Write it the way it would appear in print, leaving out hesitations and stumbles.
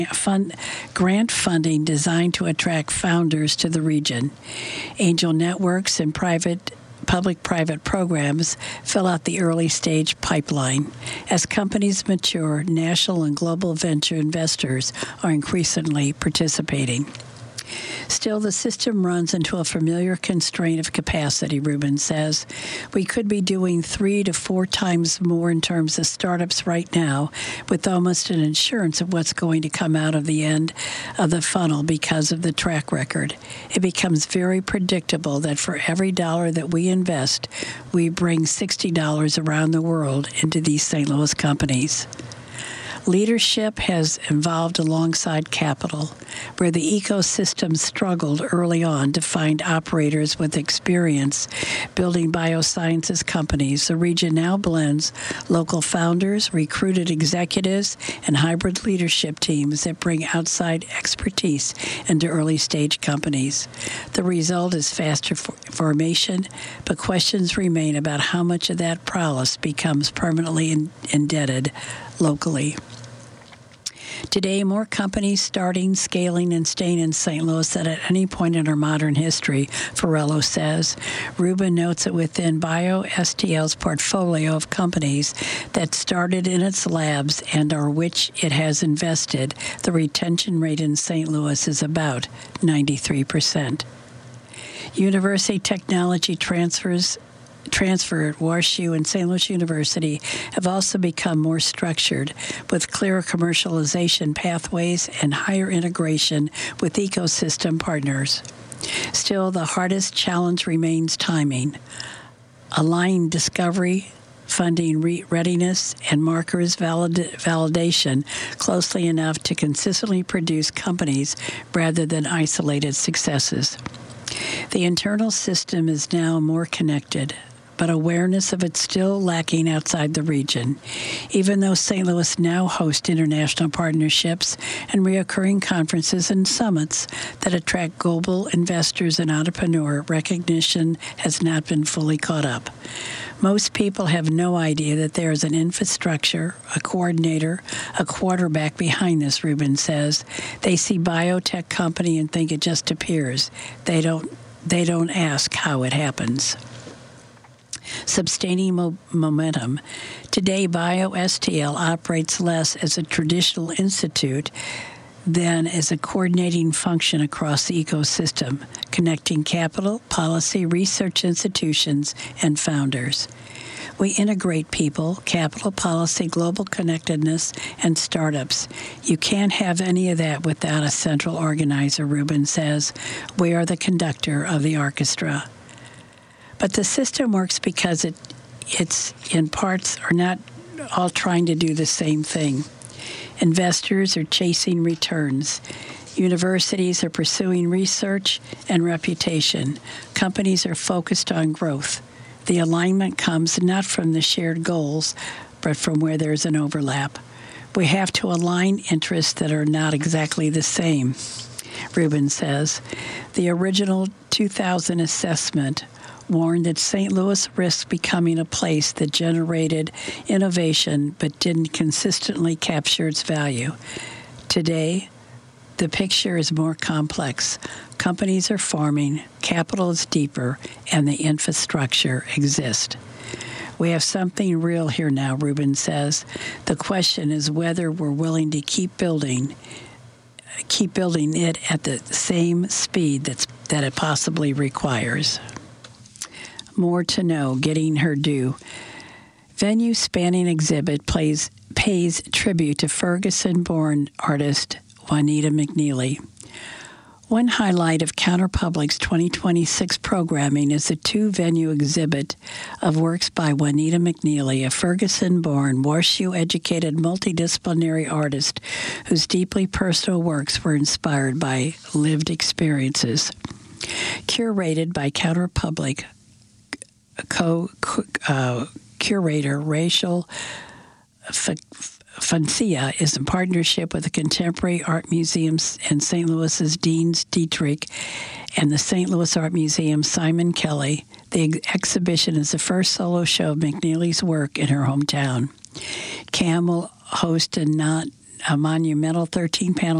grant funding designed to attract founders to the region. Angel networks and public-private programs fill out the early-stage pipeline. As companies mature, national and global venture investors are increasingly participating. Still, the system runs into a familiar constraint of capacity, Rubin says. We could be doing 3 to 4 times more in terms of startups right now, with almost an assurance of what's going to come out of the end of the funnel because of the track record. It becomes very predictable that for every dollar that we invest, we bring $60 around the world into these St. Louis companies. Leadership has evolved alongside capital. Where the ecosystem struggled early on to find operators with experience building biosciences companies, the region now blends local founders, recruited executives, and hybrid leadership teams that bring outside expertise into early-stage companies. The result is faster formation, but questions remain about how much of that prowess becomes permanently indebted locally. Today, more companies starting, scaling, and staying in St. Louis than at any point in our modern history, Farello says. Rubin notes that within BioSTL's portfolio of companies that started in its labs and or which it has invested, the retention rate in St. Louis is about 93%. University technology transfer at WashU and St. Louis University have also become more structured, with clearer commercialization pathways and higher integration with ecosystem partners. Still, the hardest challenge remains timing. Align discovery, funding readiness, and markers validation closely enough to consistently produce companies rather than isolated successes. The internal system is now more connected, but awareness of it still lacking outside the region. Even though St. Louis now hosts international partnerships and reoccurring conferences and summits that attract global investors and entrepreneurs, recognition has not been fully caught up. Most people have no idea that there is an infrastructure, a coordinator, a quarterback behind this, Rubin says. They see biotech company and think it just appears. They don't ask how it happens. Sustaining momentum. Today, BioSTL operates less as a traditional institute than as a coordinating function across the ecosystem, connecting capital, policy, research institutions, and founders. We integrate people, capital, policy, global connectedness, and startups. You can't have any of that without a central organizer, Rubin says. We are the conductor of the orchestra. But the system works because it's in parts are not all trying to do the same thing. Investors are chasing returns. Universities are pursuing research and reputation. Companies are focused on growth. The alignment comes not from the shared goals, but from where there's an overlap. We have to align interests that are not exactly the same, Rubin says. The original 2000 assessment warned that St. Louis risks becoming a place that generated innovation but didn't consistently capture its value. Today, the picture is more complex. Companies are forming, capital is deeper, and the infrastructure exists. We have something real here now, Rubin says. The question is whether we're willing to keep building it at the same speed that it possibly requires. More to know, getting her due. Venue spanning exhibit pays tribute to Ferguson-born artist Juanita McNeely. One highlight of Counterpublic's 2026 programming is a 2-venue exhibit of works by Juanita McNeely, a Ferguson-born, WashU-educated multidisciplinary artist whose deeply personal works were inspired by lived experiences. Curated by Counterpublic curator Rachel Foncia is in partnership with the Contemporary Art Museum and St. Louis's Deans Dietrich and the St. Louis Art Museum Simon Kelly. The exhibition is the first solo show of McNeely's work in her hometown. CAM will host a a monumental 13-panel